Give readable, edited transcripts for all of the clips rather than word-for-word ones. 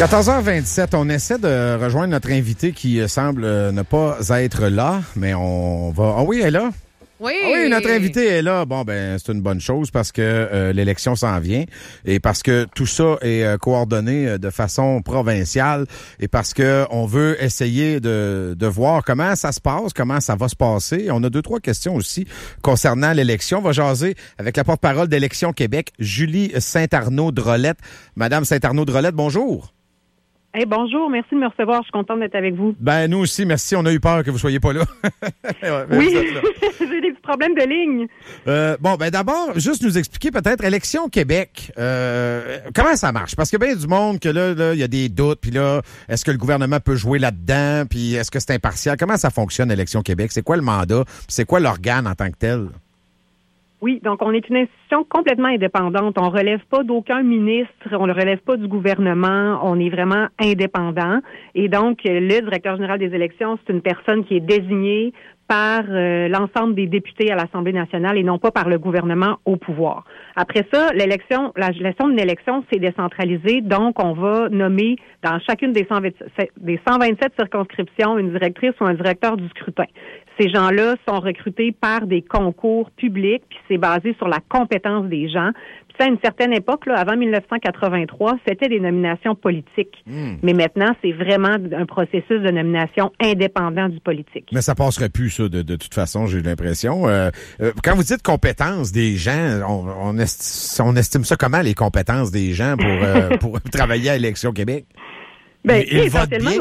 14h27, on essaie de rejoindre notre invité qui semble ne pas être là, mais on va... Ah oui, elle est là? Oui. Ah oui, notre invité est là. Bon, ben c'est une bonne chose parce que l'élection s'en vient et parce que tout ça est coordonné de façon provinciale et parce que on veut essayer de voir comment ça se passe, comment ça va se passer. On a 2-3 questions aussi concernant l'élection. On va jaser avec la porte-parole d'Élections Québec, Julie Saint-Arnaud-Drolette. Madame Saint-Arnaud-Drolette, bonjour. Hey, bonjour, merci de me recevoir. Je suis contente d'être avec vous. Ben nous aussi, merci. On a eu peur que vous soyez pas là. Oui, j'ai des petits problèmes de ligne. Bon, ben d'abord, juste nous expliquer peut-être Élections Québec. Comment ça marche? Parce que bien du monde que là, il y a des doutes. Puis là, est-ce que le gouvernement peut jouer là-dedans? Puis est-ce que c'est impartial? Comment ça fonctionne Élections Québec? C'est quoi le mandat? Puis c'est quoi l'organe en tant que tel? Oui, donc on est une institution complètement indépendante. On relève pas d'aucun ministre, on ne relève pas du gouvernement, on est vraiment indépendant. Et donc, le directeur général des élections, c'est une personne qui est désignée par l'ensemble des députés à l'Assemblée nationale et non pas par le gouvernement au pouvoir. Après ça, la gestion d'une élection, c'est décentralisé. Donc, on va nommer dans chacune des 127 circonscriptions une directrice ou un directeur du scrutin. Ces gens-là sont recrutés par des concours publics, puis c'est basé sur la compétence des gens. Puis ça, à une certaine époque, là, avant 1983, c'était des nominations politiques. Mais maintenant, c'est vraiment un processus de nomination indépendant du politique. Mais ça passerait plus, ça, de toute façon, j'ai l'impression. Quand vous dites compétence des gens, on estime ça comment, les compétences des gens pour travailler à Élections Québec? Ben, ils votent bien?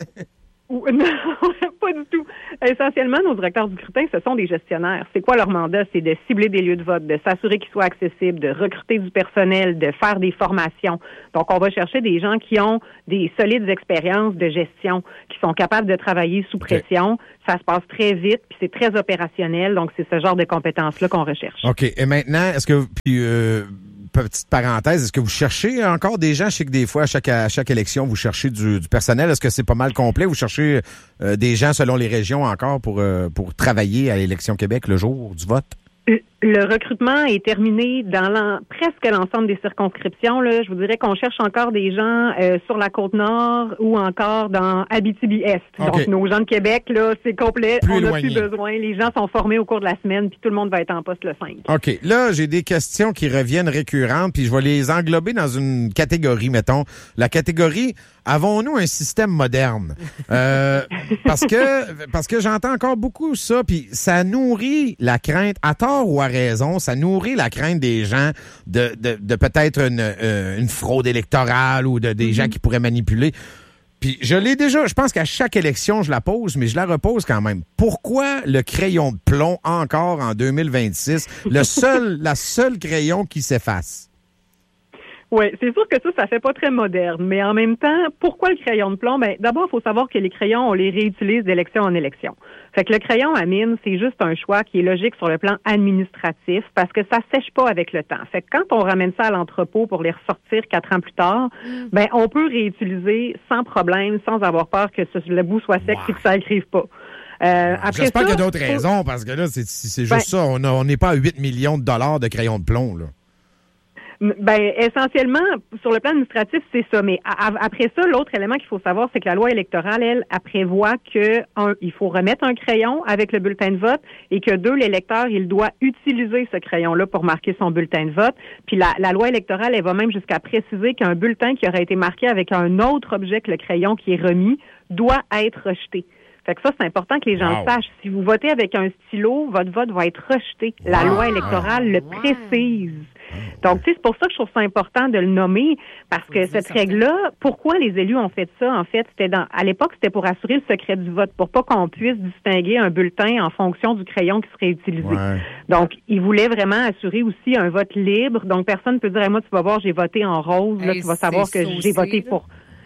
Non, pas du tout. Essentiellement, nos directeurs du scrutin, ce sont des gestionnaires. C'est quoi leur mandat? C'est de cibler des lieux de vote, de s'assurer qu'ils soient accessibles, de recruter du personnel, de faire des formations. Donc, on va chercher des gens qui ont des solides expériences de gestion, qui sont capables de travailler sous pression. Ça se passe très vite, puis c'est très opérationnel. Donc, c'est ce genre de compétences-là qu'on recherche. OK. Et maintenant, est-ce que... petite parenthèse, est-ce que vous cherchez encore des gens? Je sais que des fois, à chaque élection, vous cherchez du personnel. Est-ce que c'est pas mal complet? Vous cherchez des gens selon les régions encore pour travailler à l'Élection Québec le jour du vote? Le recrutement est terminé dans presque l'ensemble des circonscriptions. Là. Je vous dirais qu'on cherche encore des gens sur la Côte-Nord ou encore dans Abitibi-Est. Okay. Donc, nos gens de Québec, là, c'est complet. On n'a plus besoin. Les gens sont formés au cours de la semaine, puis tout le monde va être en poste le 5. OK. Là, j'ai des questions qui reviennent récurrentes, puis je vais les englober dans une catégorie, mettons. La catégorie « Avons-nous un système moderne? » Parce que j'entends encore beaucoup ça, puis ça nourrit la crainte, à tort ou à raison, ça nourrit la crainte des gens de peut-être une fraude électorale ou des gens qui pourraient manipuler. Puis je pense qu'à chaque élection, je la pose, mais je la repose quand même. Pourquoi le crayon de plomb encore en 2026, la seule crayon qui s'efface? Oui, c'est sûr que ça fait pas très moderne, mais en même temps, pourquoi le crayon de plomb? Ben, d'abord, il faut savoir que les crayons, on les réutilise d'élection en élection. Fait que le crayon à mine, c'est juste un choix qui est logique sur le plan administratif parce que ça sèche pas avec le temps. Fait que quand on ramène ça à l'entrepôt pour les ressortir 4 ans plus tard, ben, on peut réutiliser sans problème, sans avoir peur que le bout soit sec et que ça écrive pas. J'espère qu'il y a d'autres raisons parce que là, c'est juste ça. On n'est pas à 8 millions de dollars de crayon de plomb, là. Ben, essentiellement, sur le plan administratif, c'est ça. Mais après ça, l'autre élément qu'il faut savoir, c'est que la loi électorale, elle prévoit que, il faut remettre un crayon avec le bulletin de vote et que 2, l'électeur, il doit utiliser ce crayon-là pour marquer son bulletin de vote. Puis la loi électorale, elle va même jusqu'à préciser qu'un bulletin qui aurait été marqué avec un autre objet que le crayon qui est remis doit être rejeté. Fait que ça, c'est important que les gens le sachent. Si vous votez avec un stylo, votre vote va être rejeté. La loi électorale le précise. Donc, c'est pour ça que je trouve ça important de le nommer, parce que cette règle-là, pourquoi les élus ont fait ça? En fait, à l'époque, c'était pour assurer le secret du vote, pour pas qu'on puisse distinguer un bulletin en fonction du crayon qui serait utilisé. Ouais. Donc, ils voulaient vraiment assurer aussi un vote libre. Donc, personne ne peut dire, moi, tu vas voir, j'ai voté en rose, là, tu vas savoir que j'ai voté pour...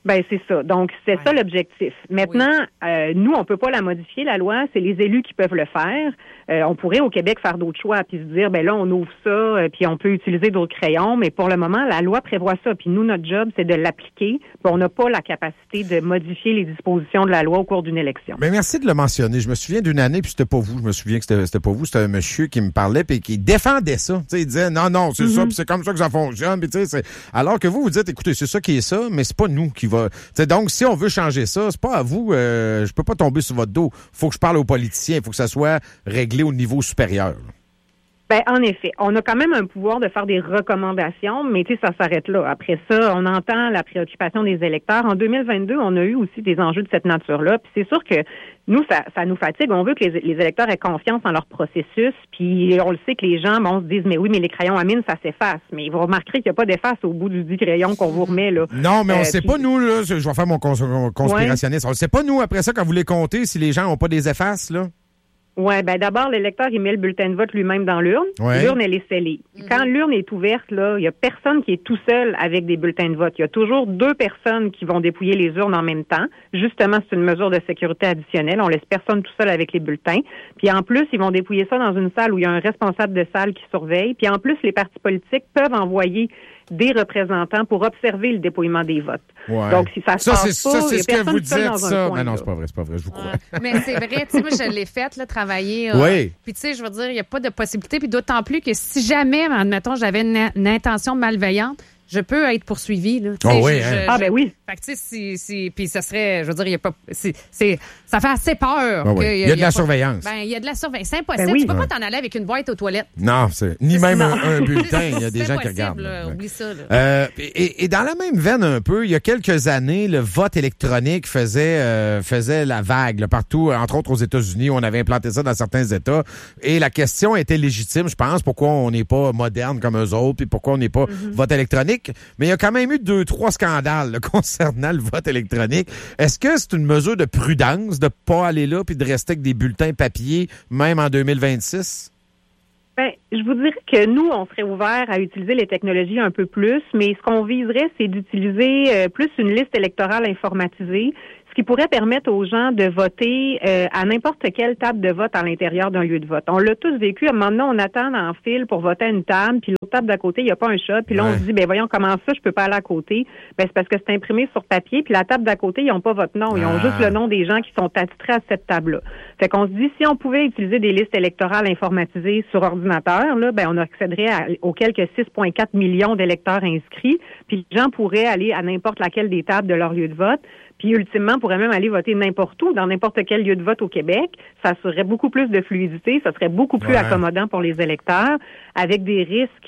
Ben c'est ça. Donc, c'est ça l'objectif. Maintenant, nous, on peut pas la modifier, la loi. C'est les élus qui peuvent le faire. On pourrait, au Québec, faire d'autres choix puis se dire, ben là, on ouvre ça, puis on peut utiliser d'autres crayons. Mais pour le moment, la loi prévoit ça. Puis nous, notre job, c'est de l'appliquer. Puis on n'a pas la capacité de modifier les dispositions de la loi au cours d'une élection. Mais merci de le mentionner. Je me souviens d'une année, puis c'était pas vous. Je me souviens que c'était pas vous. C'était un monsieur qui me parlait puis qui défendait ça. T'sais, il disait, non, c'est ça, puis c'est comme ça que ça fonctionne. Puis alors que vous dites, écoutez, c'est ça qui est ça, mais c'est pas nous qui va. T'sais, donc, si on veut changer ça, c'est pas à vous. Je peux pas tomber sur votre dos. Faut que je parle aux politiciens. Il faut que ça soit réglé au niveau supérieur. Ben, en effet, on a quand même un pouvoir de faire des recommandations, mais tu sais, ça s'arrête là. Après ça, on entend la préoccupation des électeurs. En 2022, on a eu aussi des enjeux de cette nature-là. Puis c'est sûr que nous, ça nous fatigue. On veut que les électeurs aient confiance en leur processus. Puis on le sait que les gens, se disent, mais oui, mais les crayons à mine, ça s'efface. Mais vous remarquerez qu'il n'y a pas d'efface au bout du 10 crayons qu'on vous remet, là. Non, mais on ne sait pas, nous, là. Je vais faire mon conspirationniste. On ne sait pas, nous, après ça, quand vous les comptez, si les gens n'ont pas des effaces, là. Oui, ben d'abord, l'électeur, il met le bulletin de vote lui-même dans l'urne. Ouais. L'urne, elle est scellée. Quand l'urne est ouverte, là, il n'y a personne qui est tout seul avec des bulletins de vote. Il y a toujours 2 personnes qui vont dépouiller les urnes en même temps. Justement, c'est une mesure de sécurité additionnelle. On laisse personne tout seul avec les bulletins. Puis en plus, ils vont dépouiller ça dans une salle où il y a un responsable de salle qui surveille. Puis en plus, les partis politiques peuvent envoyer des représentants pour observer le dépouillement des votes. Ouais. Donc, si ça se passe pas, c'est il y a ce que personne vous seul dites, dans ça. un coin. Mais non, c'est pas vrai, je vous crois. Mais c'est vrai, tu sais, moi, je l'ai fait, là, travailler. Oui. Puis, tu sais, je veux dire, il n'y a pas de possibilité. Puis, d'autant plus que si jamais, admettons, j'avais une intention malveillante, je peux être poursuivi. Là. Oh oui, hein? Ben oui. Fait que, tu sais, puis ça serait, je veux dire, il y a pas, ça fait assez peur. Oh, oui. Il y a de la surveillance. Ben, il y a de la surveillance. C'est impossible. Ben oui. Tu peux pas t'en aller avec une boîte aux toilettes. Non, ni même un bulletin. Il y a des gens qui regardent. Là. Oublie ça. Là. Et dans la même veine un peu, il y a quelques années, le vote électronique faisait la vague là, partout, entre autres aux États-Unis. On avait implanté ça dans certains États. Et la question était légitime, je pense, pourquoi on n'est pas moderne comme eux autres, puis pourquoi on n'est pas vote électronique. Mais il y a quand même eu 2-3 scandales là, concernant le vote électronique. Est-ce que c'est une mesure de prudence de pas aller là puis de rester avec des bulletins papier, même en 2026? Ben, je vous dirais que nous, on serait ouvert à utiliser les technologies un peu plus, mais ce qu'on viserait, c'est d'utiliser plus une liste électorale informatisée, ce qui pourrait permettre aux gens de voter à n'importe quelle table de vote à l'intérieur d'un lieu de vote. On l'a tous vécu. À un moment donné, on attend en file pour voter à une table, puis l'autre table d'à côté, il n'y a pas un chat, puis là, on se dit, ben voyons, comment ça, je peux pas aller à côté? Ben, c'est parce que c'est imprimé sur papier, puis la table d'à côté, ils n'ont pas votre nom. Ils ont juste le nom des gens qui sont attitrés à cette table-là. Fait qu'on se dit, si on pouvait utiliser des listes électorales informatisées sur ordinateur, là, ben, on accéderait aux quelques 6,4 millions d'électeurs inscrits, puis les gens pourraient aller à n'importe laquelle des tables de leur lieu de vote. Puis, ultimement, pourrait même aller voter n'importe où, dans n'importe quel lieu de vote au Québec. Ça serait beaucoup plus de fluidité, ça serait beaucoup plus accommodant pour les électeurs, avec des risques,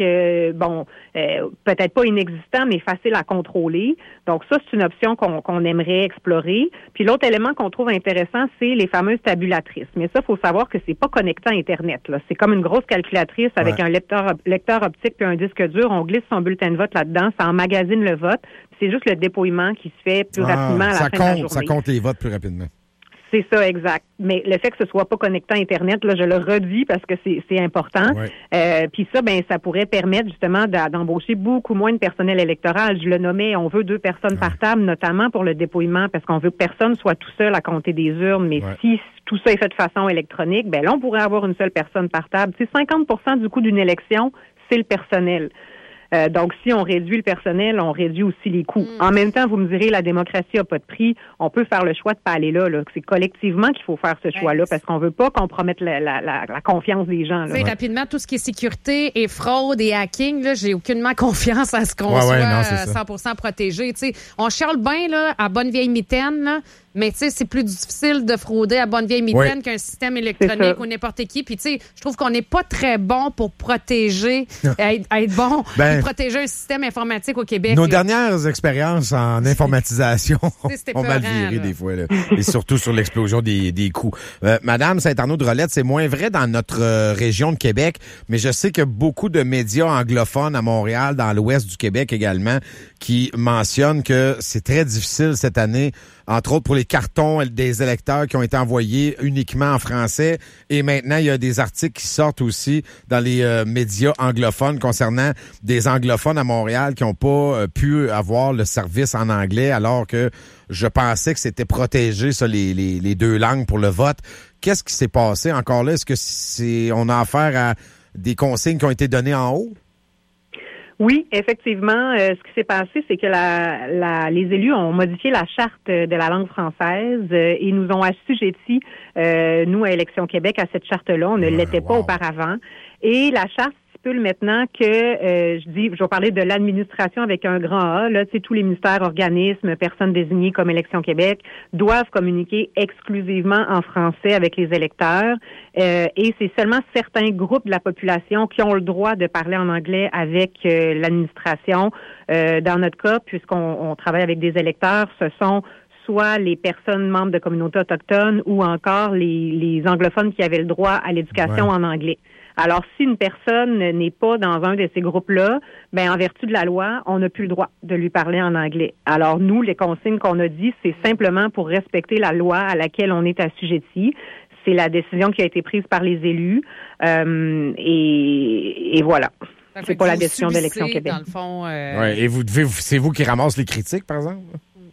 peut-être pas inexistants, mais faciles à contrôler. Donc, ça, c'est une option qu'on aimerait explorer. Puis, l'autre élément qu'on trouve intéressant, c'est les fameuses tabulatrices. Mais ça, il faut savoir que c'est pas connecté à Internet, là. C'est comme une grosse calculatrice avec un lecteur optique puis un disque dur. On glisse son bulletin de vote là-dedans, ça emmagasine le vote. C'est juste le dépouillement qui se fait plus rapidement à la fin de la journée. Ça compte les votes plus rapidement. C'est ça, exact. Mais le fait que ce soit pas connecté à Internet, là, je le redis parce que c'est important. Ouais. Puis ça, ben, ça pourrait permettre justement d'embaucher beaucoup moins de personnel électoral. Je le nommais, on veut 2 personnes par table, notamment pour le dépouillement, parce qu'on veut que personne soit tout seul à compter des urnes. Mais si tout ça est fait de façon électronique, ben là, on pourrait avoir une seule personne par table. Tu sais, 50% du coût d'une élection, c'est le personnel. Donc, si on réduit le personnel, on réduit aussi les coûts. En même temps, vous me direz, la démocratie n'a pas de prix. On peut faire le choix de pas aller là. C'est collectivement qu'il faut faire ce choix-là parce qu'on veut pas compromettre la confiance des gens. Là. Rapidement, tout ce qui est sécurité et fraude et hacking, là, j'ai aucunement confiance à ce qu'on soit 100% protégé. T'sais, on chiale bien là, à bonne vieille mitaine, là, mais c'est plus difficile de frauder à bonne vieille mitaine qu'un système électronique ou n'importe qui. Puis, je trouve qu'on n'est pas très bon pour protéger, être bon pour protéger un système informatique au Québec. Nos dernières expériences en informatisation ont mal viré des fois. Là. Et surtout sur l'explosion des coûts. Madame Saint-Arnaud-de-Rolette, c'est moins vrai dans notre région de Québec, mais je sais que beaucoup de médias anglophones à Montréal, dans l'ouest du Québec également, qui mentionnent que c'est très difficile cette année, entre autres pour les les cartons des électeurs qui ont été envoyés uniquement en français. Et maintenant, il y a des articles qui sortent aussi dans les médias anglophones concernant des anglophones à Montréal qui n'ont pas pu avoir le service en anglais, alors que je pensais que c'était protégé, ça, les deux langues pour le vote. Qu'est-ce qui s'est passé encore là? Est-ce que on a affaire à des consignes qui ont été données en haut? Oui, effectivement. Ce qui s'est passé, c'est que les élus ont modifié la charte de la langue française et nous ont assujettis, nous, à Élections Québec, à cette charte-là. On ne l'était pas auparavant. Et la charte stipule maintenant que, je vais parler de l'administration avec un grand A, là, tu sais, tous les ministères, organismes, personnes désignées comme Élections Québec doivent communiquer exclusivement en français avec les électeurs. Et c'est seulement certains groupes de la population qui ont le droit de parler en anglais avec l'administration. Dans notre cas, puisqu'on travaille avec des électeurs, ce sont soit les personnes membres de communautés autochtones ou encore les anglophones qui avaient le droit à l'éducation en anglais. Alors, si une personne n'est pas dans un de ces groupes-là, en vertu de la loi, on n'a plus le droit de lui parler en anglais. Alors, nous, les consignes qu'on a dit, c'est simplement pour respecter la loi à laquelle on est assujetti. C'est la décision qui a été prise par les élus. Et voilà. C'est pas la décision d'Élections Québec. Dans le fond, et c'est vous qui ramasse les critiques, par exemple?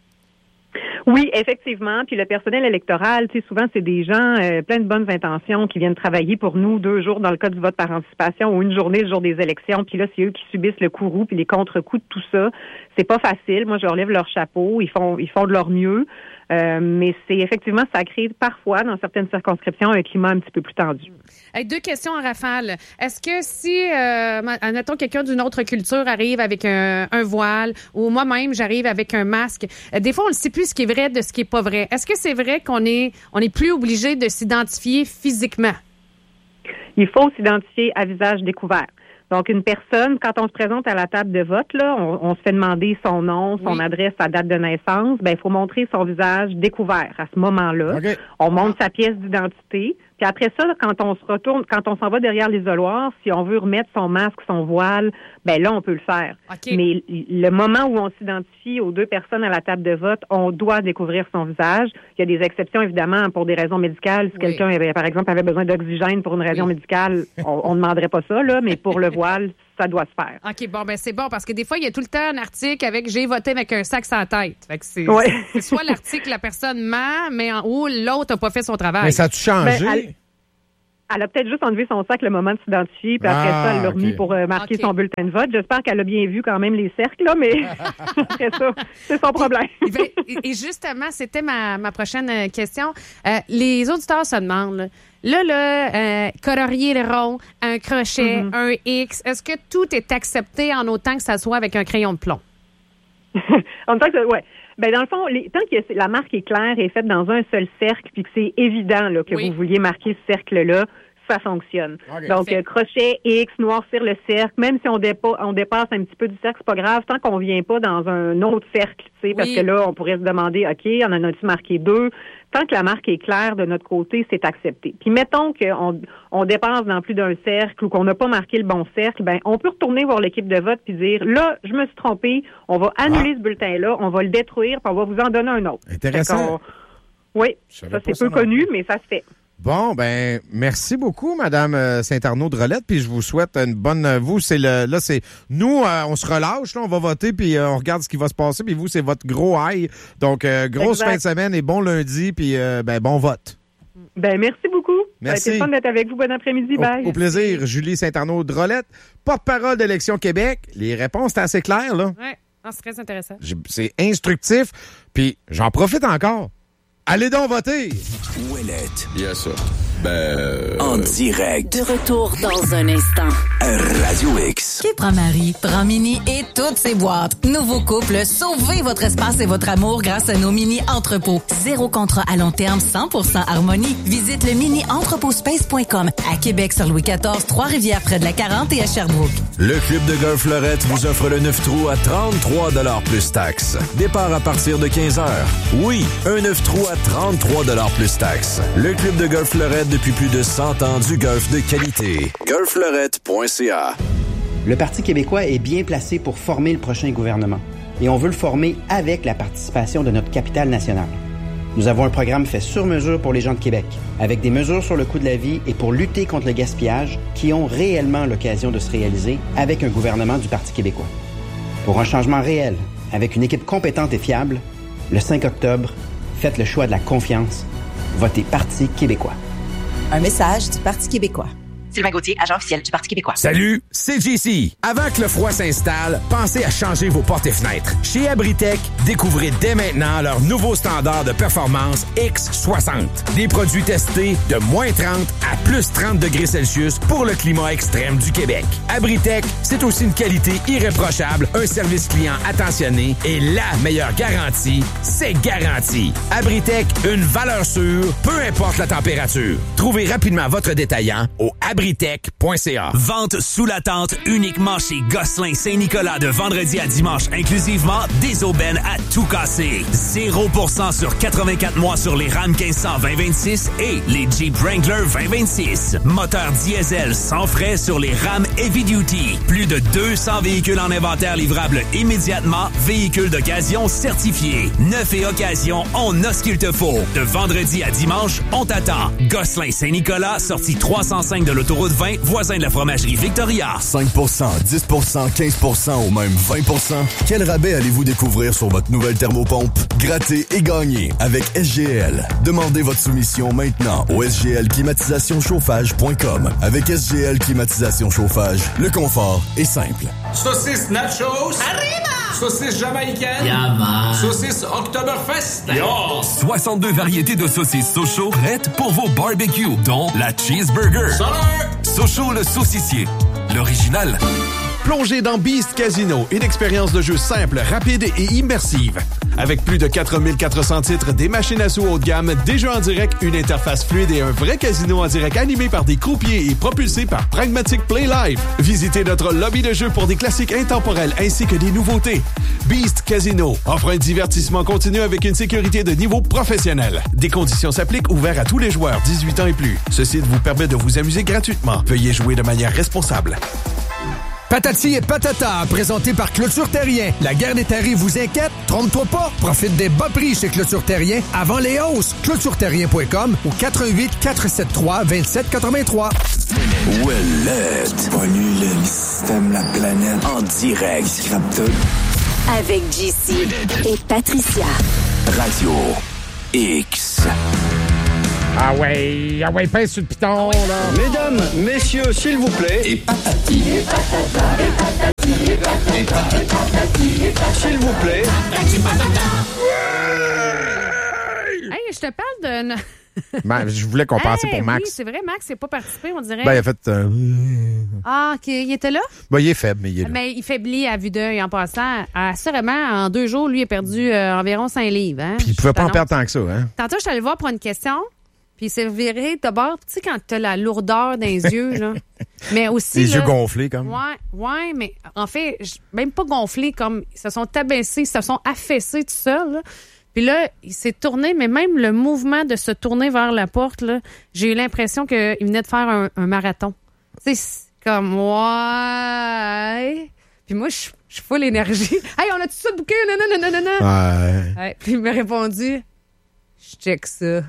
Oui, effectivement. Puis le personnel électoral, tu sais, souvent, c'est des gens plein de bonnes intentions qui viennent travailler pour nous 2 jours dans le cas du vote par anticipation ou une journée le jour des élections. Puis là, c'est eux qui subissent le courroux puis les contre-coups de tout ça. C'est pas facile. Moi, je leur lève leur chapeau. Ils font de leur mieux. Mais c'est effectivement, ça crée parfois, dans certaines circonscriptions, un climat un petit peu plus tendu. Hey, 2 questions en rafale. Est-ce que si, admettons, quelqu'un d'une autre culture arrive avec un voile ou moi-même, j'arrive avec un masque, des fois, on ne sait plus ce qui est vrai de ce qui est pas vrai. Est-ce que c'est vrai qu'on est plus obligé de s'identifier physiquement? Il faut s'identifier à visage découvert. Donc, une personne, quand on se présente à la table de vote, là, on se fait demander son nom, son adresse, sa date de naissance. Il faut montrer son visage découvert à ce moment-là. Okay. On montre sa pièce d'identité. Puis après ça, quand on se retourne, quand on s'en va derrière l'isoloir, si on veut remettre son masque, son voile, là, on peut le faire. Okay. Mais le moment où on s'identifie aux 2 personnes à la table de vote, on doit découvrir son visage. Il y a des exceptions, évidemment, pour des raisons médicales. Si quelqu'un, par exemple, avait besoin d'oxygène pour une raison médicale, on ne demanderait pas ça, là, mais pour le voile, ça doit se faire. OK, bon, c'est bon, parce que des fois, il y a tout le temps un article avec « J'ai voté avec un sac sans tête ». Fait que c'est soit l'article, la personne ment, mais en haut, l'autre n'a pas fait son travail. Mais ça a-tu changé? Elle a peut-être juste enlevé son sac le moment de s'identifier, puis après ça, elle l'a remis pour marquer son bulletin de vote. J'espère qu'elle a bien vu quand même les cercles, là, mais après ça, c'est son problème. Et justement, c'était ma prochaine question. Les auditeurs se demandent, colorier le rond, un crochet, un X, est-ce que tout est accepté en autant que ça soit avec un crayon de plomb? En tant que ouais. Dans le fond, tant que la marque est claire et faite dans un seul cercle, puis que c'est évident là, que vous vouliez marquer ce cercle-là, ça fonctionne. Okay. Donc, crochet, X, noircir le cercle, même si on dépasse un petit peu du cercle, c'est pas grave, tant qu'on vient pas dans un autre cercle, tu sais, parce que là, on pourrait se demander, OK, on en a-tu marqué 2? Tant que la marque est claire de notre côté, c'est accepté. Puis mettons qu'on dépasse dans plus d'un cercle ou qu'on n'a pas marqué le bon cercle, on peut retourner voir l'équipe de vote puis dire, là, je me suis trompé, on va annuler ce bulletin-là, on va le détruire puis on va vous en donner un autre. Intéressant. Oui, ça c'est peu connu, mais ça se fait. Bon, merci beaucoup, Madame Saint-Arnaud-Drolette, puis je vous souhaite une bonne... Vous, nous, on se relâche, là, on va voter, puis on regarde ce qui va se passer, puis vous, c'est votre gros high. Donc, grosse fin de semaine et bon lundi, puis bon vote. Merci beaucoup. Merci. Ça a été fun d'être avec vous. Bon après-midi. Bye. Au plaisir. Julie Saint-Arnaud-Drolette, porte-parole d'Élections Québec. Les réponses, c'est assez clair, là. Oui, c'est très intéressant. C'est instructif, puis j'en profite encore. Allez donc voter! Ouellette. Yes, sir. En direct. De retour dans un instant. Radio X. Qui prend Marie, prend Mini et toutes ses boîtes. Nouveau couple, sauvez votre espace et votre amour grâce à nos mini-entrepôts. 0 contrat à long terme, 100% harmonie. Visite le mini-entrepôtspace.com à Québec sur Louis XIV, Trois-Rivières près de la 40 et à Sherbrooke. Le Club de golf Fleurette vous offre le 9 trous à 33$ plus taxes. Départ à partir de 15h. Oui, un 9 trous à 33$ plus taxes. Le Club de golf Fleurette depuis plus de 100 ans du golf de qualité. golffleurette.ca. Le Parti québécois est bien placé pour former le prochain gouvernement. Et on veut le former avec la participation de notre capitale nationale. Nous avons un programme fait sur mesure pour les gens de Québec, avec des mesures sur le coût de la vie et pour lutter contre le gaspillage qui ont réellement l'occasion de se réaliser avec un gouvernement du Parti québécois. Pour un changement réel, avec une équipe compétente et fiable, le 5 octobre, faites le choix de la confiance. Votez Parti québécois. Un message du Parti québécois. Sylvain Gauthier, agent officiel du Parti québécois. Salut, c'est JC. Avant que le froid s'installe, pensez à changer vos portes et fenêtres. Chez Abritech, découvrez dès maintenant leur nouveau standard de performance X60. Des produits testés de moins 30 à plus 30 degrés Celsius pour le climat extrême du Québec. Abritech, c'est aussi une qualité irréprochable, un service client attentionné et la meilleure garantie, c'est garanti. Abritech, une valeur sûre, peu importe la température. Trouvez rapidement votre détaillant au abritech.ca. Vente sous la tente uniquement chez Gosselin Saint-Nicolas de vendredi à dimanche inclusivement, des aubaines à tout casser. 0% sur 84 mois sur les Ram 1500 2026 et les Jeep Wrangler 2026. Moteur diesel sans frais sur les Ram Heavy Duty. Plus de 200 véhicules en inventaire livrables immédiatement. Véhicules d'occasion certifiés. Neuf et occasion, on a ce qu'il te faut. De vendredi à dimanche, on t'attend. Gosselin Saint-Nicolas, sortie 305 de l'autoroute 20, voisin de la fromagerie Victoria. 5%, 10%, 15% ou même 20%. Quel rabais allez-vous découvrir sur votre nouvelle thermopompe? Grattez et gagnez avec SGL. Demandez votre soumission maintenant au sglclimatisationchauffage.com. Avec SGL Climatisation Chauffage, le confort est simple. Saucisse nachos. Arriba! Saucisse jamaïcaine. Yama. Saucisse Oktoberfest. Yo! 62 variétés de saucisses Sochaux prêtes pour vos barbecues, dont la cheeseburger. Sochaux le saucissier. L'original. Plongez dans Beast Casino, une expérience de jeu simple, rapide et immersive. Avec plus de 4400 titres, des machines à sous haut de gamme, des jeux en direct, une interface fluide et un vrai casino en direct animé par des croupiers et propulsé par Pragmatic Play Live. Visitez notre lobby de jeu pour des classiques intemporels ainsi que des nouveautés. Beast Casino offre un divertissement continu avec une sécurité de niveau professionnel. Des conditions s'appliquent, ouverts à tous les joueurs 18 ans et plus. Ce site vous permet de vous amuser gratuitement. Veuillez jouer de manière responsable. Patati et Patata, présenté par Clôture Terrien. La guerre des tarifs vous inquiète? Trompe-toi pas. Profite des bas prix chez Clôture Terrien avant les hausses. ClôtureTerrien.com ou 88 473 2783. Ouellette, pollue le système, la planète, en direct. Scrap tout. Avec JC et Patricia. Radio X. Ah ouais, pèse sur le piton, là. Mesdames, messieurs, s'il vous plaît. Et patati. Et patata. Et patati. Et patati. Et patati. Et patati. S'il vous plaît. Patati patata. Hey, je te parle de... Ben, je voulais qu'on passe pour Max. Oui, c'est vrai, Max, c'est pas participé, on dirait. Ben, il a fait... Ah, OK, il était là? Ben, il est faible, mais il est là. Mais il faiblit à vue d'œil en passant. Assurément, en 2 jours, lui, il a perdu environ 5 livres. Hein? Puis il pouvait pas en perdre tant que ça, hein? Tantôt, je suis allée le voir pour une question. Puis il s'est viré d'abord, tu sais, quand t'as la lourdeur dans les yeux, là. Mais aussi. Les yeux gonflés, comme. Ouais, mais en fait, même pas gonflés, comme ils se sont abaissés, ils se sont affaissés tout seuls, là. Puis là, il s'est tourné, mais même le mouvement de se tourner vers la porte, là, j'ai eu l'impression qu'il venait de faire un marathon. Tu sais, comme, ouais. Puis moi, je suis full énergie. Hey, on a tout ça de bouquin, non. Ouais. Puis il m'a répondu, je check ça.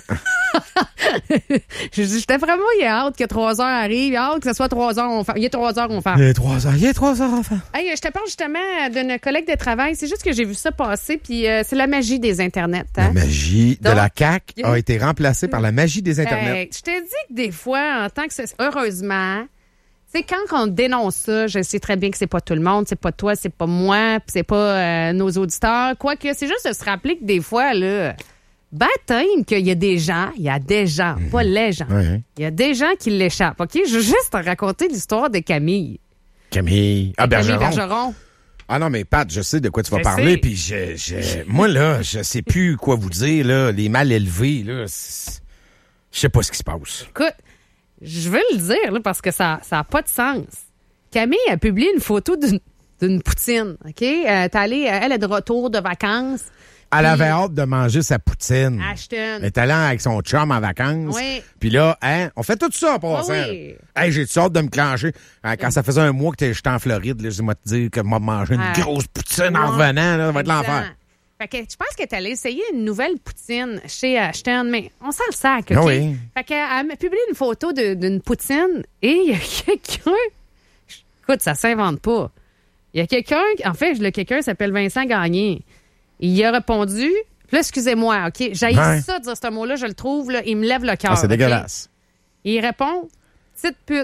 J'ai dit, j'étais vraiment, il est hâte que 3 heures arrive, il est hâte que ce soit 3 heures, il est 3 heures, on fait. Il est 3 heures, enfin. Hey, je te parle justement d'une collègue de travail, c'est juste que j'ai vu ça passer, puis c'est la magie des Internets. Hein? La magie de la CAQ a été remplacée par la magie des Internets. Je te dis que des fois, en tant que... Heureusement, tu sais, quand on dénonce ça, je sais très bien que c'est pas tout le monde, c'est pas toi, c'est pas moi, puis c'est pas nos auditeurs, quoique, c'est juste de se rappeler que des fois, là... Baptême qu'il y a des gens, pas les gens. Ouais. Il y a des gens qui l'échappent, OK? Je veux juste te raconter l'histoire de Camille. Bergeron. Ah non, mais Pat, je sais de quoi tu vas parler, puis moi, là, je sais plus quoi vous dire, là, les mal élevés, là, je sais pas ce qui se passe. Écoute, je veux le dire, là, parce que ça a pas de sens. Camille a publié une photo d'une poutine, OK? Elle est de retour de vacances. Elle avait hâte de manger sa poutine. Ashton. Elle est allée avec son chum en vacances. Oui. Puis là, on fait tout ça en passant. Oui. Hey, j'ai hâte de me clencher. Quand ça faisait un mois que j'étais en Floride, là, je vais te dire que m'a mangé une grosse poutine en revenant. Là, ça va être l'enfer. Fait que je pense qu'elle est allée essayer une nouvelle poutine chez Ashton, mais on sent le sac, OK? Oui. Fait qu'elle m'a publié une photo d'une poutine et il y a quelqu'un... Écoute, ça s'invente pas. Il y a quelqu'un... En fait, le quelqu'un s'appelle Vincent Gagné. Il a répondu... Là, excusez-moi, OK? J'haïs ça de dire ce mot-là, je le trouve, là, il me lève le cœur. C'est dégueulasse. Et il répond, petite pute.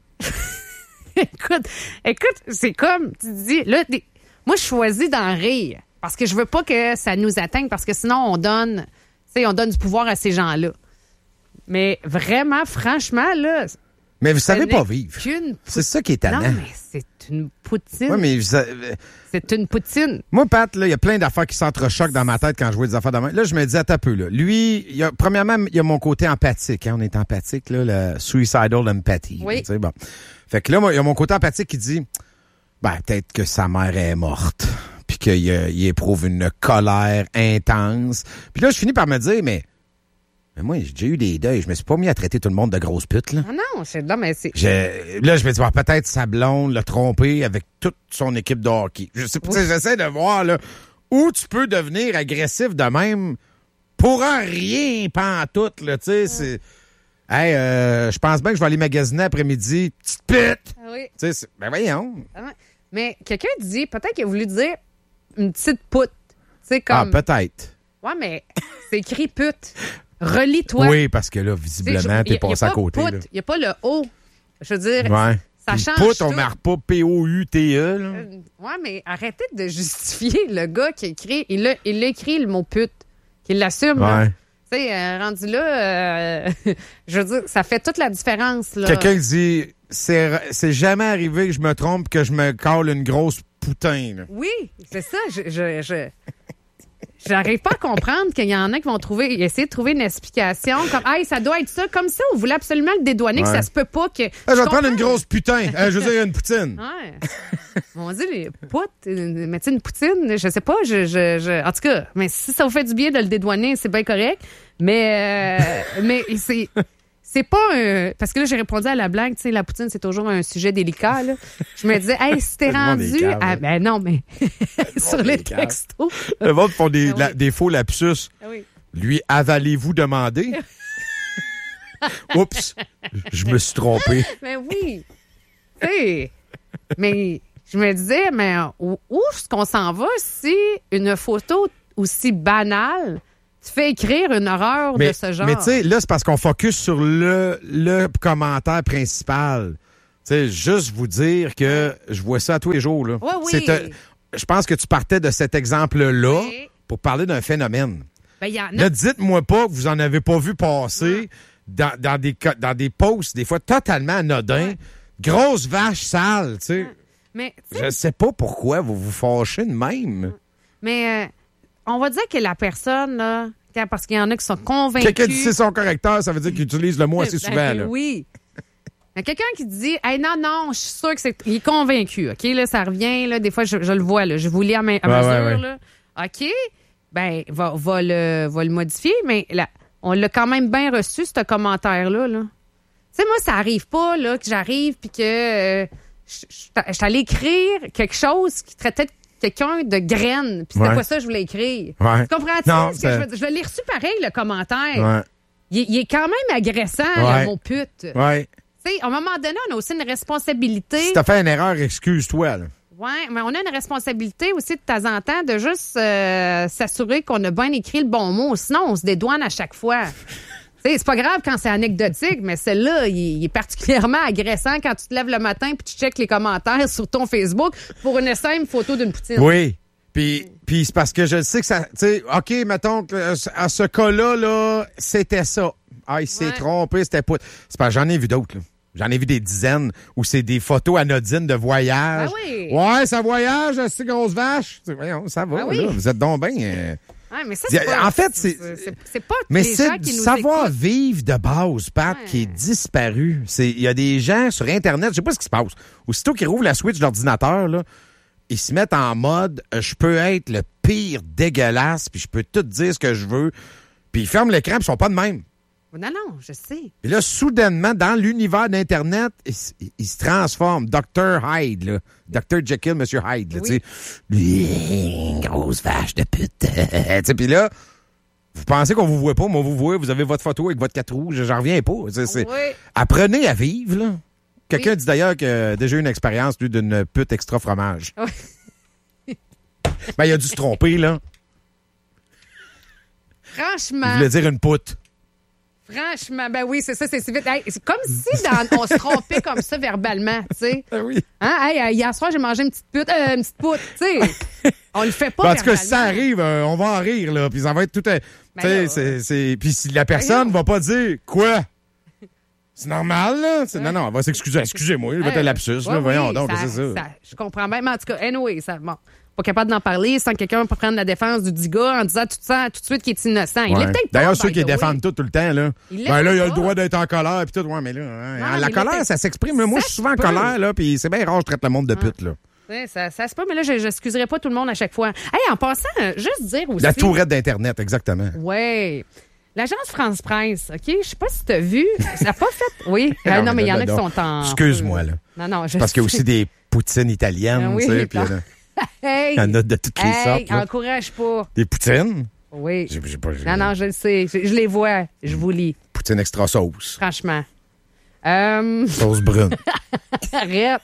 écoute, c'est comme, tu dis, là, moi, je choisis d'en rire parce que je veux pas que ça nous atteigne parce que sinon, on donne du pouvoir à ces gens-là. Mais vraiment, franchement, là... Mais vous savez pas vivre. C'est ça qui est tannant. Non, mais c'est une poutine. Oui, mais c'est une poutine. Moi, Pat, il y a plein d'affaires qui s'entrechoquent dans ma tête quand je vois des affaires de même. Là, je me dis, attends un peu, là. Lui, premièrement, il y a mon côté empathique. Hein? On est empathique, là, le suicidal empathy. Oui. Là, bon. Fait que là, il y a mon côté empathique qui dit, peut-être que sa mère est morte. Puis qu'il éprouve une colère intense. Puis là, je finis par me dire, mais moi, j'ai déjà eu des deuils. Je me suis pas mis à traiter tout le monde de grosse pute, là. Ah non, mais c'est... Là, je me dis, peut-être sa blonde l'a trompé avec toute son équipe de hockey. J'essaie de voir, là, où tu peux devenir agressif de même pour un rien, pantoute, là, tu sais, je pense bien que je vais aller magasiner après-midi. Petite pute! Oui. Tu sais, voyons. Mais quelqu'un dit, peut-être qu'il a voulu dire une petite pute. Tu sais, comme... Ah, peut-être. Ouais, mais c'est écrit pute. Relis-toi. Oui, parce que là, visiblement, t'es passé à côté. Il n'y a pas le O. Je veux dire, ça change pute, tout. on marque pas P-O-U-T-E. Ouais, mais arrêtez de justifier le gars qui a écrit. Il a écrit le mot pute. Qu'il l'assume. Ouais. Tu sais, rendu là, je veux dire, ça fait toute la différence. Là. Quelqu'un dit, c'est jamais arrivé que je me trompe, que je me colle une grosse poutin. Là. Oui, c'est ça. J'arrive pas à comprendre qu'il y en a qui vont essayer de trouver une explication comme « Hey, ça doit être ça », comme ça, on voulait absolument le dédouaner, que ça se peut pas que... je vais te prendre une grosse putain. Je veux dire, une poutine. Ouais. On dit les poutes, mais tu sais, une poutine, je sais pas, en tout cas, mais si ça vous fait du bien de le dédouaner, c'est bien correct, mais c'est pas parce que là, j'ai répondu à la blague, tu sais, la poutine, c'est toujours un sujet délicat, là. Je me disais, hey, si t'es rendu... Ben non, mais sur les textos... Le monde font des faux lapsus. Oui. Lui, avalez-vous demander? Oups, je me suis trompé. Mais oui. Tu sais, mais je me disais, mais où est-ce qu'on s'en va si une photo aussi banale te fait écrire une horreur de ce genre? Mais tu sais, là, c'est parce qu'on focus sur le commentaire principal. Tu sais, juste vous dire que je vois ça tous les jours, là. Oui. Je pense que tu partais de cet exemple-là pour parler d'un phénomène. Ben, là, dites-moi pas que vous en avez pas vu passer dans des posts, des fois totalement anodins. Grosse vache sale, tu sais. Mais, je sais pas pourquoi vous vous fâchez de même. Mais on va dire que la personne, là, parce qu'il y en a qui sont convaincus... Quelqu'un dit c'est son correcteur, ça veut dire qu'il utilise le mot assez souvent. Là. Oui. Il y a quelqu'un qui dit hey, non, je suis sûr que il est convaincu. OK, là, ça revient, là, des fois, je le vois, là, je vous lis à mesure. Là. OK, ben, va le modifier, mais là, on l'a quand même bien reçu, ce commentaire-là. Là. Tu sais, moi, ça arrive pas, là, que j'arrive puis que je suis allée écrire quelque chose qui traitait de quelqu'un de graine, puis c'était pas ça que je voulais écrire. Ouais. Tu comprends-tu? Non, je l'ai reçu pareil, le commentaire. Ouais. Il est quand même agressant, le mot pute. Ouais. Tu sais, à un moment donné, on a aussi une responsabilité. Si t'as fait une erreur, excuse-toi. Là. Oui, mais on a une responsabilité aussi de temps en temps de juste s'assurer qu'on a bien écrit le bon mot. Sinon, on se dédouane à chaque fois. C'est pas grave quand c'est anecdotique, mais celle-là, il est particulièrement agressant quand tu te lèves le matin puis tu checkes les commentaires sur ton Facebook pour une simple photo d'une poutine. Oui. Puis c'est parce que je sais que ça... Tu sais, OK, mettons que à ce cas-là, là, c'était ça. Ah, il s'est trompé, c'était pas... C'est parce que j'en ai vu d'autres, là. J'en ai vu des dizaines où c'est des photos anodines de voyage. Ah oui. Ouais, ça voyage, c'est grosse vache. Voyons, ça va, là. Vous êtes donc bien... Ouais, mais ça, c'est pas, en fait, c'est pas mais les c'est gens qui du nous savoir-vivre de base, Pat, qui est disparu. Il y a des gens sur Internet, je sais pas ce qui se passe. Aussitôt qu'ils rouvrent la switch de l'ordinateur, là, ils se mettent en mode je peux être le pire dégueulasse, puis je peux tout dire ce que je veux. Puis ils ferment l'écran, puis ils sont pas de même. Non, je sais. Et là, soudainement, dans l'univers d'Internet, il se transforme. Dr. Hyde, là. Dr. Jekyll, Monsieur Hyde, là, tu sais. Grosse vache de pute. Puis là, vous pensez qu'on vous voit pas, mais on vous voit. Vous avez votre photo avec votre 4 roues. J'en reviens pas. Oui. Apprenez à vivre, là. Quelqu'un dit d'ailleurs qu'il a déjà eu une expérience, lui, d'une pute extra fromage. Oui. Ben, il a dû se tromper, là. Franchement. Il voulait dire une poutre. Franchement, ben oui, c'est ça, c'est si vite. Hey, c'est comme si on se trompait comme ça verbalement, tu sais. Ah oui. Hein? Hey, hier soir, j'ai mangé une petite poutre, tu sais. On le fait pas verbalement. En tout cas, si ça arrive, on va en rire, là, puis ça va être tout... tu sais, puis si la personne va pas dire « Quoi? » C'est normal, là? Non, elle va s'excuser. Excusez-moi, il va être un lapsus, là, voyons donc, c'est ça. Je comprends bien, mais en tout cas, anyway, bon... Pas capable d'en parler sans quelqu'un pour prendre la défense du dit gars en disant tout de suite qu'il est innocent. Il est peut-être pas. D'ailleurs, ceux qui défendent tout le temps, là. Là, il a le droit d'être en colère puis tout. Ouais, mais là, la colère, ça s'exprime. Moi, je suis souvent en colère, là, puis c'est bien rare, je traite le monde de pute, là. Oui, ça se peut, mais là, je n'excuserai pas tout le monde à chaque fois. Hey, en passant, juste dire aussi. La tourette d'Internet, exactement. Oui. L'agence France Presse, OK? Je sais pas si tu as vu. Ça n'a pas fait. Oui. Non, mais il y en a qui sont en. Excuse-moi, là. Non, parce qu'il y a aussi des poutines italiennes, tu sais. Hey, il y en a de toutes les sortes. Encourage pas. Des poutines? Oui. Non, je le sais. Je les vois. Je vous lis. Poutine extra sauce. Franchement. Sauce brune. Arrête.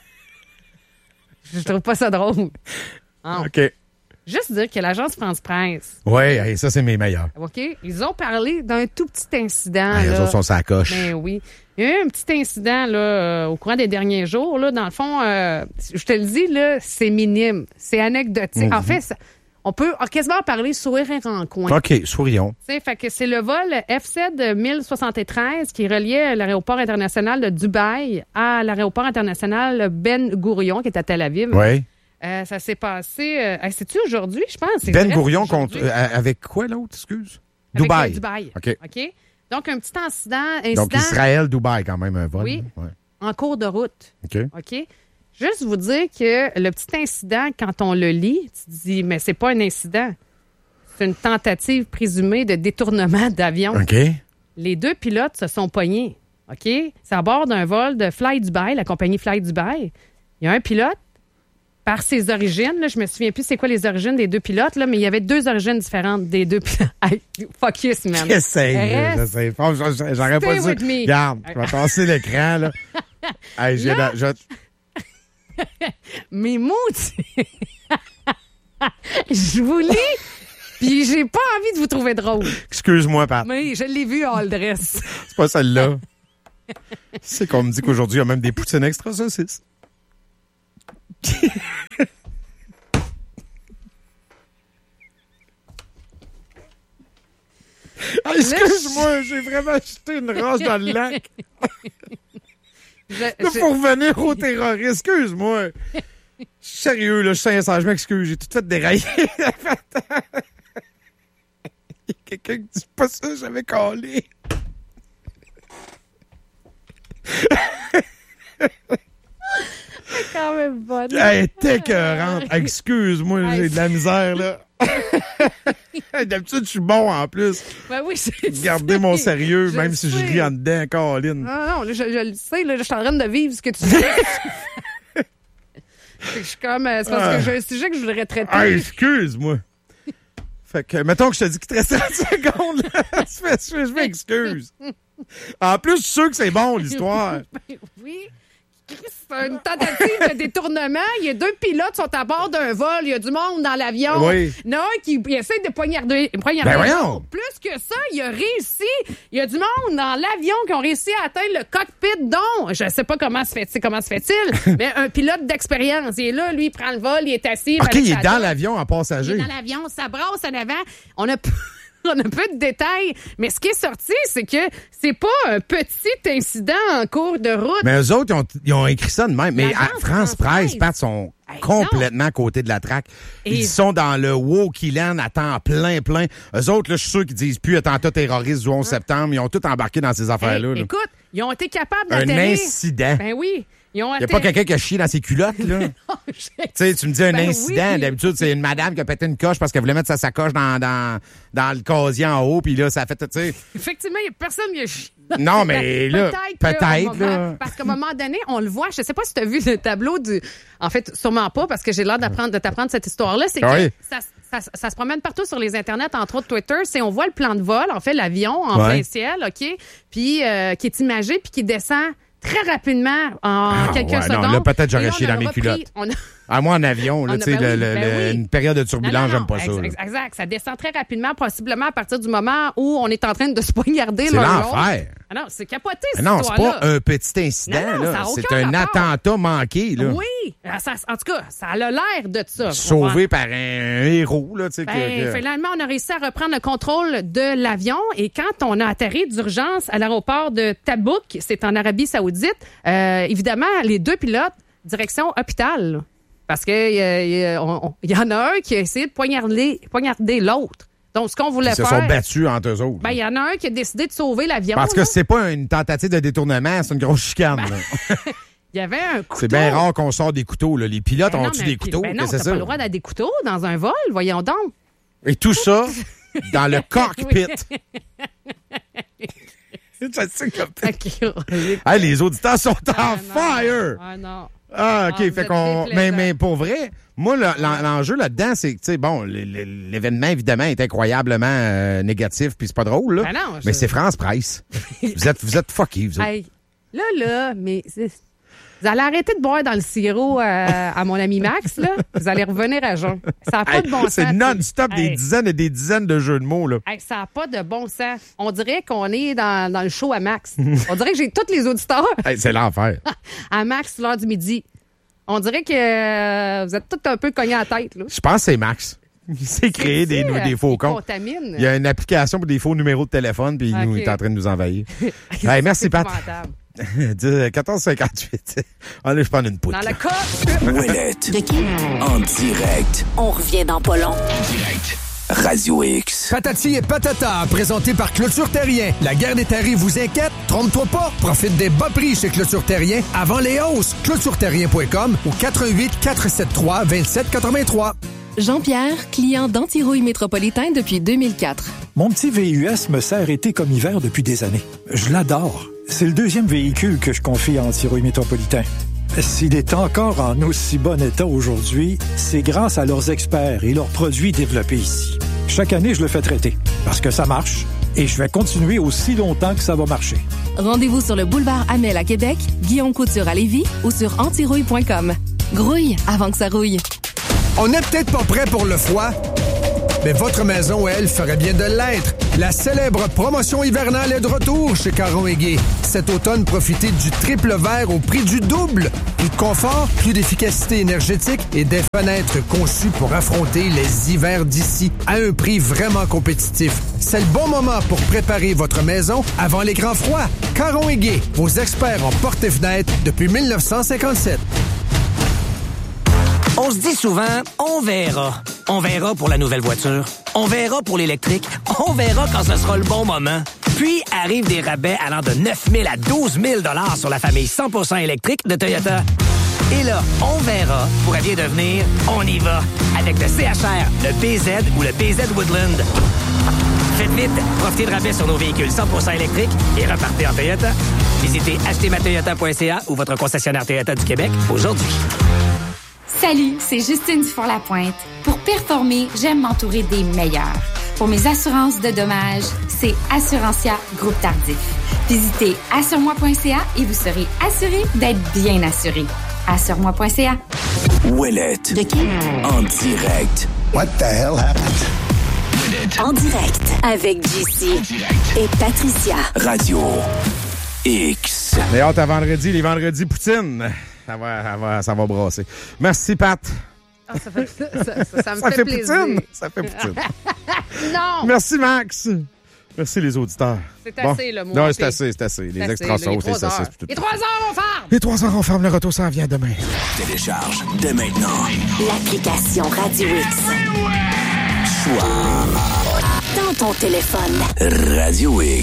Je trouve pas ça drôle. OK. Juste dire que l'agence France Presse. Oui, ça, c'est mes meilleurs. OK. Ils ont parlé d'un tout petit incident. Les autres sont sur la coche. Ben oui. Il y a eu un petit incident là, au courant des derniers jours. Là, dans le fond, je te le dis, là, c'est minime. C'est anecdotique. En fait, on peut quasiment parler sourire et rencoin. OK, sourions. Fait que c'est le vol FZ 1073 qui reliait l'aéroport international de Dubaï à l'aéroport international Ben Gourion, qui est à Tel Aviv. Oui. Ça s'est passé... c'est-tu aujourd'hui, je pense? Ben Gourion contre... avec quoi, l'autre, excuse? Dubaï. Dubaï. OK. Donc, un petit incident... Donc, Israël-Dubaï, quand même, un vol. Oui, en cours de route. OK. Juste vous dire que le petit incident, quand on le lit, tu te dis, mais c'est pas un incident. C'est une tentative présumée de détournement d'avion. OK. Les deux pilotes se sont pognés. OK? C'est à bord d'un vol de Fly Dubai, la compagnie Fly Dubai. Il y a un pilote. Par ses origines, là, je me souviens plus c'est quoi les origines des deux pilotes, là, mais il y avait 2 origines différentes des deux pilotes. Hey, fuck you, man. J'essaie. J'aurais pas dit. Regarde, je vais passer l'écran, là. Hey, mes mots, je vous lis, puis j'ai pas envie de vous trouver drôle. Excuse-moi, Pat. Mais je l'ai vu all dress. C'est pas celle-là. C'est qu'on me dit qu'aujourd'hui, il y a même des poutines extra saucisses. Excuse-moi, j'ai vraiment acheté une roche dans le lac. Là, faut revenir au terrorisme. Excuse-moi. Sérieux, là, je suis sincère, je m'excuse. J'ai tout fait dérailler. Il y a quelqu'un qui dit pas ça, j'avais collé. C'est quand même bonne. Elle est écœurante. Excuse-moi, j'ai de la misère, là. D'habitude, je suis bon en plus. Ben oui, Gardez mon sérieux, même si je ris en dedans, Caroline. Non, je le sais, là, je suis en train de vivre ce que tu dis. Je suis comme. C'est parce que j'ai un sujet que je voudrais traiter. Excuse-moi. Fait que, mettons que je te dis qu'il te reste 30 secondes, là. Je m'excuse. En plus, je suis sûr que c'est bon, l'histoire. Ben oui. C'est une tentative de détournement. Il y a 2 pilotes qui sont à bord d'un vol. Il y a du monde dans l'avion. Oui. Il y en a un qui essaie de poignarder. Ben voyons. Plus que ça, il a réussi. Il y a du monde dans l'avion qui ont réussi à atteindre le cockpit dont, je ne sais pas comment se fait-il, mais un pilote d'expérience. Il est là, lui, il prend le vol, il est assis. OK, il est dans l'avion en passager. Il est dans l'avion, ça brasse en avant. On a peu de détails, mais ce qui est sorti, c'est que c'est pas un petit incident en cours de route. Mais eux autres, ils ont écrit ça de même. Mais à France Presse, Pat, sont complètement à côté de la traque. Ils sont dans le Wokiland à temps plein. Eux autres, là, je suis sûr qu'ils disent plus attentat terroriste du 11 septembre. Ils ont tout embarqué dans ces affaires-là. Écoute, ils ont été capables d'atterrir. Un incident. Ben oui. Il n'y a pas quelqu'un qui a chié dans ses culottes, là? Tu sais, tu me dis un incident. Oui. D'habitude, c'est une madame qui a pété une coche parce qu'elle voulait mettre sa sacoche dans le casier en haut, puis là, ça a fait, tu sais... Effectivement, il n'y a personne qui a chié. Non, mais là, peut-être là. Parce qu'à un moment donné, on le voit. Je sais pas si tu as vu le tableau du... En fait, sûrement pas, parce que j'ai l'air de t'apprendre cette histoire-là. C'est que ça se promène partout sur les internets, entre autres Twitter. C'est on voit le plan de vol, en fait, l'avion en plein ciel, OK? Puis qui est imagé, puis qui descend très rapidement en quelques secondes. Non, là, peut-être j'aurais chié dans mes culottes. À moi, en avion, là, tu sais, une période de turbulence, j'aime pas ça. Exact. Ça descend très rapidement, possiblement à partir du moment où on est en train de se poignarder. C'est l'enfer. Ah non, c'est capoté, cette non, histoire-là. C'est pas un petit incident, là. C'est un attentat manqué, là. Oui. En tout cas, ça a l'air de ça. Sauvé par un héros, là, tu sais. Finalement, on a réussi à reprendre le contrôle de l'avion et quand on a atterri d'urgence à l'aéroport de Tabouk, c'est en Arabie Saoudite, évidemment, les deux pilotes, direction hôpital. Parce que il y en a un qui a essayé de poignarder l'autre. Donc, ce qu'on voulait faire... Ils se sont battus entre eux autres. Il y en a un qui a décidé de sauver l'avion. Parce que c'est pas une tentative de détournement, c'est une grosse chicane. Il y avait un couteau. C'est bien rare qu'on sort des couteaux. Là. Les pilotes ont-tu des couteaux? Non, t'as pas le droit d'avoir des couteaux dans un vol, voyons donc. Et tout ça dans le cockpit. Hey, les auditeurs sont en fire! Ah non. Ah, OK. Fait qu'on. Mais pour vrai, moi, l'enjeu là-dedans, c'est que, tu sais, bon, l'événement, évidemment, est incroyablement négatif, puis c'est pas drôle, là. Mais c'est France Presse. vous êtes fuckés, vous autres. Hey, mais. Vous allez arrêter de boire dans le sirop à mon ami Max, là. Vous allez revenir à jeun. Ça n'a pas de bon sens. C'est non-stop des dizaines et des dizaines de jeux de mots, là. Hey, ça n'a pas de bon sens. On dirait qu'on est dans le show à Max. On dirait que j'ai tous les auditeurs. Hey, c'est l'enfer. À Max, l'heure du midi. On dirait que vous êtes tous un peu cognés à la tête, là. Je pense que c'est Max. Il s'est créé des faux comptes. Il y a une application pour des faux numéros de téléphone, puis il est en train de nous envahir. Hey, merci, Pat. 14h58. Allez, je prends une poutre. Dans la coque. Ouellette. De qui? En direct. On revient dans pas long. En direct. Radio X. Patati et patata, présenté par Clôture Terrien. La guerre des tarifs vous inquiète? Trompe-toi pas. Profite des bas prix chez Clôture Terrien avant les hausses. ClôtureTerrien.com ou 88 473 2783. Jean-Pierre, client d'Antirouille Métropolitain depuis 2004. Mon petit VUS me sert été comme hiver depuis des années. Je l'adore. C'est le deuxième véhicule que je confie à Antirouille Métropolitain. S'il est encore en aussi bon état aujourd'hui, c'est grâce à leurs experts et leurs produits développés ici. Chaque année, je le fais traiter parce que ça marche et je vais continuer aussi longtemps que ça va marcher. Rendez-vous sur le boulevard Amel à Québec, Guillaume Couture à Lévis ou sur antirouille.com. Grouille avant que ça rouille. On n'est peut-être pas prêt pour le froid, mais votre maison, elle, ferait bien de l'être. La célèbre promotion hivernale est de retour chez Caron & Gay. Cet automne, profitez du triple vert au prix du double. Plus de confort, plus d'efficacité énergétique et des fenêtres conçues pour affronter les hivers d'ici à un prix vraiment compétitif. C'est le bon moment pour préparer votre maison avant les grands froids. Caron & Gay, vos experts en portes et fenêtres depuis 1957. On se dit souvent, on verra. On verra pour la nouvelle voiture. On verra pour l'électrique. On verra quand ce sera le bon moment. Puis arrivent des rabais allant de 9 000 à 12 000 $ sur la famille 100% électrique de Toyota. Et là, on verra pourrait bien devenir on y va avec le CHR, le BZ ou le BZ Woodland. Faites vite, profitez de rabais sur nos véhicules 100% électriques et repartez en Toyota. Visitez achetezmatoyota.ca ou votre concessionnaire Toyota du Québec aujourd'hui. Salut, c'est Justine Dufour-Lapointe. Pour performer, j'aime m'entourer des meilleurs. Pour mes assurances de dommages, c'est Assurantia Groupe Tardif. Visitez assuremoi.ca et vous serez assuré d'être bien assuré. Assuremoi.ca. Ouellette. De qui? En direct. What the hell happened? En direct avec JC et Patricia. Radio X. Mais hâte à vendredi, les vendredis poutine. Ça va brasser. Merci, Pat. Oh, ça me fait plaisir. Poutine. Ça fait poutine. Non! Merci, Max. Merci, les auditeurs. C'est assez, le mot. Non, c'est assez. Les extra sauces, les saucisses. Les 3 heures, on ferme! Les 3 heures, on ferme. Le retour s'en vient demain. Télécharge dès maintenant l'application Radio X. Choix dans ton téléphone. Radio X.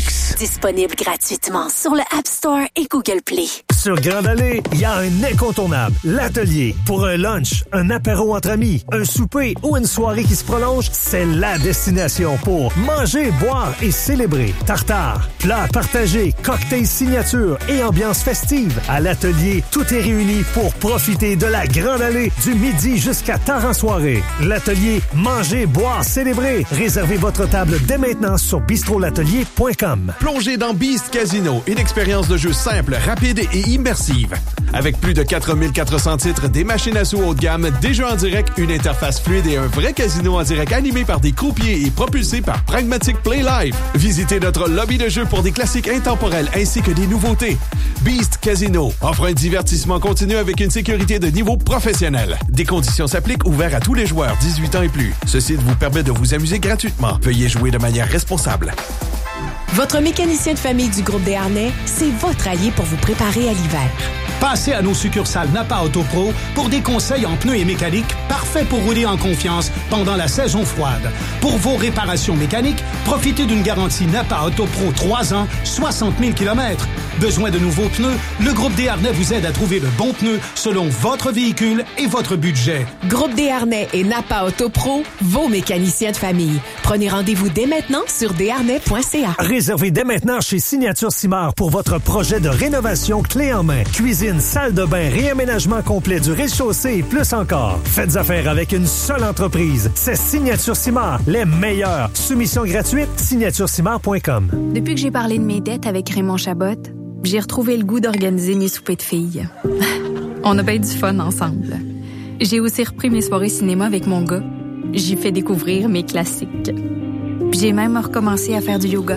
Disponible gratuitement sur le App Store et Google Play. Sur Grande Allée, il y a un incontournable, l'Atelier. Pour un lunch, un apéro entre amis, un souper ou une soirée qui se prolonge, c'est la destination pour manger, boire et célébrer. Tartare, plats partagés, cocktails signature et ambiance festive. À l'Atelier, tout est réuni pour profiter de la Grande Allée du midi jusqu'à tard en soirée. L'Atelier, manger, boire, célébrer. Réservez votre table dès maintenant sur bistrolatelier.com. Plongez dans Beast Casino, une expérience de jeu simple, rapide et immersive. Avec plus de 4400 titres, des machines à sous haut de gamme, des jeux en direct, une interface fluide et un vrai casino en direct animé par des croupiers et propulsé par Pragmatic Play Live. Visitez notre lobby de jeu pour des classiques intemporels ainsi que des nouveautés. Beast Casino offre un divertissement continu avec une sécurité de niveau professionnel. Des conditions s'appliquent, ouvert à tous les joueurs 18 ans et plus. Ce site vous permet de vous amuser gratuitement. Veuillez jouer de manière responsable. Votre mécanicien de famille du groupe Desharnais, c'est votre allié pour vous préparer à l'hiver. Passez à nos succursales Napa Auto Pro pour des conseils en pneus et mécanique parfaits pour rouler en confiance pendant la saison froide. Pour vos réparations mécaniques, profitez d'une garantie Napa Auto Pro 3 ans, 60 000 km. Besoin de nouveaux pneus? Le groupe Desharnais vous aide à trouver le bon pneu selon votre véhicule et votre budget. Groupe Desharnais et Napa Auto Pro, vos mécaniciens de famille. Prenez rendez-vous dès maintenant sur desharnais.ca. Réservez dès maintenant chez Signature Simard pour votre projet de rénovation clé en main. Cuisine, salle de bain, réaménagement complet du rez-de-chaussée et plus encore. Faites affaire avec une seule entreprise. C'est Signature Simard, les meilleurs. Soumission gratuite, signaturesimard.com. Depuis que j'ai parlé de mes dettes avec Raymond Chabot, j'ai retrouvé le goût d'organiser mes soupers de filles. On a bien du fun ensemble. J'ai aussi repris mes soirées cinéma avec mon gars. J'y fais découvrir mes classiques. Puis j'ai même recommencé à faire du yoga.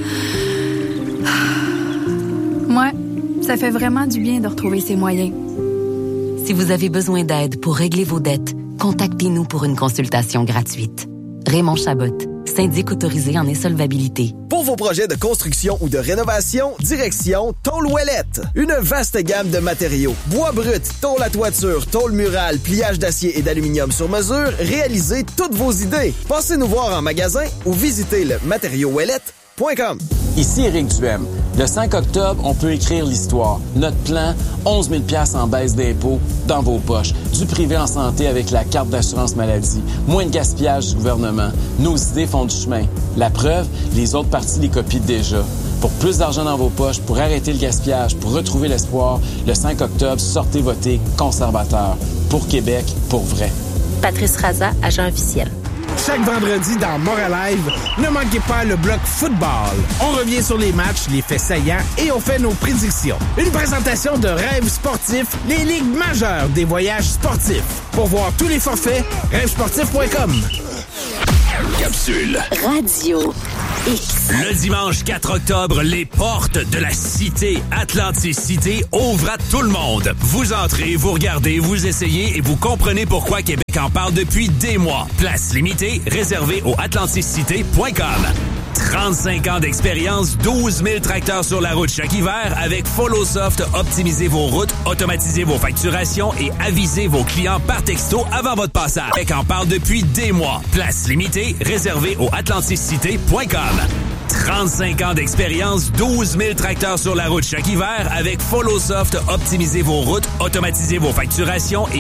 Moi, ça fait vraiment du bien de retrouver ses moyens. Si vous avez besoin d'aide pour régler vos dettes, contactez-nous pour une consultation gratuite. Raymond Chabot, syndic autorisé en insolvabilité. Pour vos projets de construction ou de rénovation, direction Tôle Ouellette. Une vaste gamme de matériaux. Bois brut, tôle à toiture, tôle murale, pliage d'acier et d'aluminium sur mesure, réalisez toutes vos idées. Passez nous voir en magasin ou visitez le matériauxouellette.com. Ici Éric Duhem. Le 5 octobre, on peut écrire l'histoire. Notre plan, 11 000 $ en baisse d'impôts dans vos poches. Du privé en santé avec la carte d'assurance maladie. Moins de gaspillage du gouvernement. Nos idées font du chemin. La preuve, les autres partis les copient déjà. Pour plus d'argent dans vos poches, pour arrêter le gaspillage, pour retrouver l'espoir, le 5 octobre, sortez voter conservateur. Pour Québec, pour vrai. Patrice Raza, agent officiel. Chaque vendredi dans Moralive, ne manquez pas le bloc football. On revient sur les matchs, les faits saillants et on fait nos prédictions. Une présentation de Rêves sportifs, les ligues majeures des voyages sportifs. Pour voir tous les forfaits, rêvesportif.com. Capsule Radio X. Le dimanche 4 octobre, les portes de la cité Atlantis Cité ouvrent à tout le monde. Vous entrez, vous regardez, vous essayez et vous comprenez pourquoi Québec en parle depuis des mois. Place limitée, réservée au atlantiscité.com. 35 ans d'expérience, 12 000 tracteurs sur la route chaque hiver. Avec FollowSoft, optimisez vos routes, automatisez vos facturations et avisez vos clients par texto avant votre passage. Québec en parle depuis des mois. Place limitée, réservée au atlantiscité.com. 35 ans d'expérience, 12 000 tracteurs sur la route chaque hiver. Avec FollowSoft, optimisez vos routes, automatisez vos facturations et